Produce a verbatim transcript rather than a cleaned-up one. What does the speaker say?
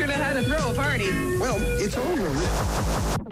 teacher to how to throw a party. Well, it's over.